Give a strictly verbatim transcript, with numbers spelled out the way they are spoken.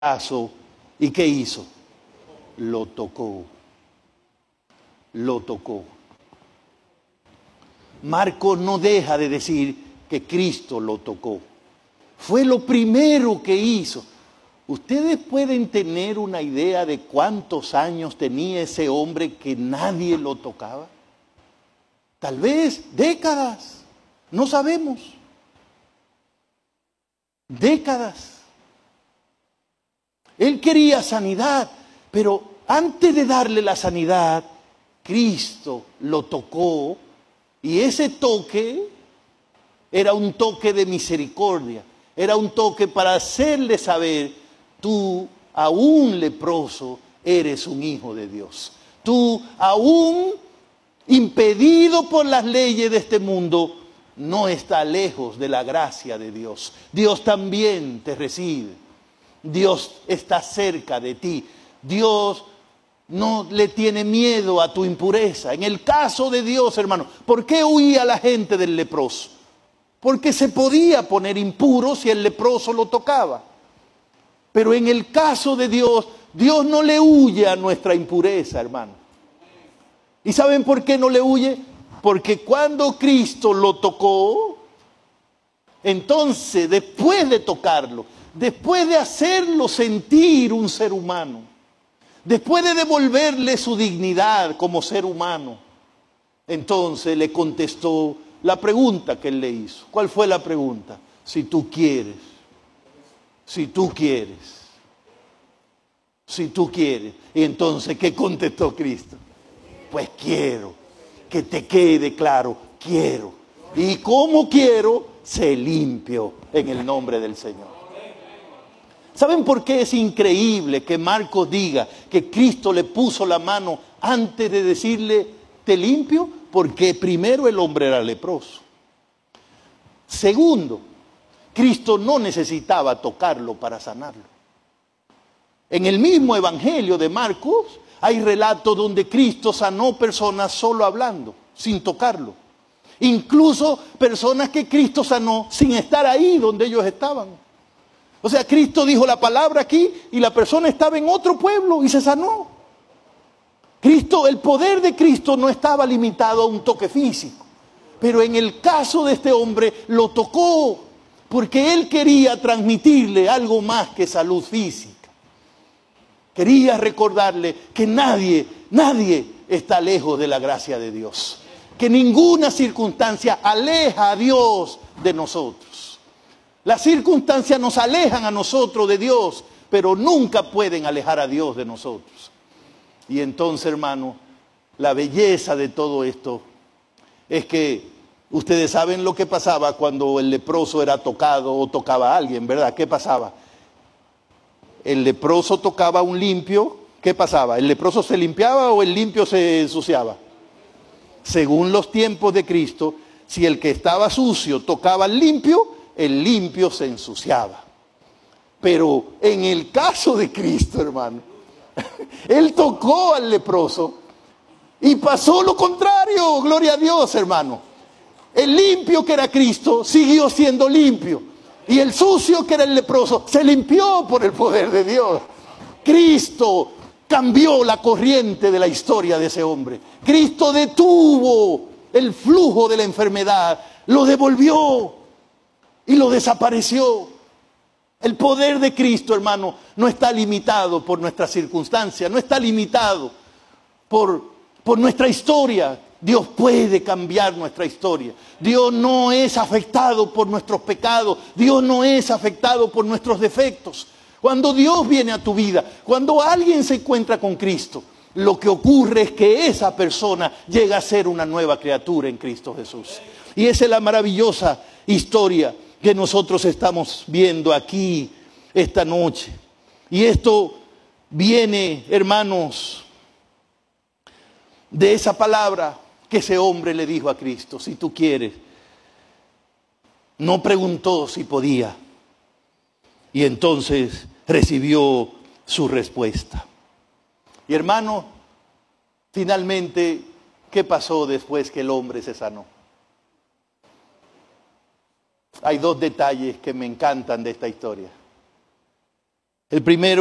brazo. ¿Y qué hizo? Lo tocó. Lo tocó. Marcos no deja de decir que Cristo lo tocó. Fue lo primero que hizo. Ustedes pueden tener una idea de cuántos años tenía ese hombre que nadie lo tocaba. Tal vez décadas, no sabemos. Décadas. Él quería sanidad, pero antes de darle la sanidad, Cristo lo tocó, y ese toque era un toque de misericordia, era un toque para hacerle saber: tú, aún leproso, eres un hijo de Dios. Tú, aún impedido por las leyes de este mundo, no estás lejos de la gracia de Dios. Dios también te recibe. Dios está cerca de ti. Dios no le tiene miedo a tu impureza. En el caso de Dios, hermano, ¿por qué huía la gente del leproso? Porque se podía poner impuro si el leproso lo tocaba. Pero en el caso de Dios, Dios no le huye a nuestra impureza, hermano. ¿Y saben por qué no le huye? Porque cuando Cristo lo tocó, entonces después de tocarlo, después de hacerlo sentir un ser humano, después de devolverle su dignidad como ser humano, entonces le contestó la pregunta que él le hizo. ¿Cuál fue la pregunta? Si tú quieres, si tú quieres, si tú quieres. Y entonces, ¿qué contestó Cristo? Pues quiero, que te quede claro, quiero. Y como quiero, se limpio en el nombre del Señor. ¿Saben por qué es increíble que Marcos diga que Cristo le puso la mano antes de decirle, te limpio? Porque primero el hombre era leproso. Segundo, Cristo no necesitaba tocarlo para sanarlo. En el mismo evangelio de Marcos hay relatos donde Cristo sanó personas solo hablando, sin tocarlo. Incluso personas que Cristo sanó sin estar ahí donde ellos estaban. O sea, Cristo dijo la palabra aquí y la persona estaba en otro pueblo y se sanó. Cristo, el poder de Cristo no estaba limitado a un toque físico. Pero en el caso de este hombre lo tocó porque él quería transmitirle algo más que salud física. Quería recordarle que nadie, nadie está lejos de la gracia de Dios. Que ninguna circunstancia aleja a Dios de nosotros. Las circunstancias nos alejan a nosotros de Dios, pero nunca pueden alejar a Dios de nosotros. Y entonces, hermano, la belleza de todo esto es que ustedes saben lo que pasaba cuando el leproso era tocado o tocaba a alguien, ¿verdad? ¿Qué pasaba? El leproso tocaba a un limpio, ¿qué pasaba? ¿El leproso se limpiaba o el limpio se ensuciaba? Según los tiempos de Cristo, si el que estaba sucio tocaba al limpio, el limpio se ensuciaba. Pero en el caso de Cristo, hermano, Él tocó al leproso y pasó lo contrario, gloria a Dios, hermano. El limpio que era Cristo siguió siendo limpio. Y el sucio que era el leproso se limpió por el poder de Dios. Cristo cambió la corriente de la historia de ese hombre. Cristo detuvo el flujo de la enfermedad, lo devolvió y lo desapareció. El poder de Cristo, hermano, no está limitado por nuestras circunstancias, no está limitado por, por nuestra historia. Dios puede cambiar nuestra historia. Dios no es afectado por nuestros pecados. Dios no es afectado por nuestros defectos. Cuando Dios viene a tu vida, cuando alguien se encuentra con Cristo, lo que ocurre es que esa persona llega a ser una nueva criatura en Cristo Jesús. Y esa es la maravillosa historia que nosotros estamos viendo aquí esta noche. Y esto viene, hermanos, de esa palabra que ese hombre le dijo a Cristo, si tú quieres. No preguntó si podía. Y entonces recibió su respuesta. Y hermano, finalmente, ¿qué pasó después que el hombre se sanó? Hay dos detalles que me encantan de esta historia. El primero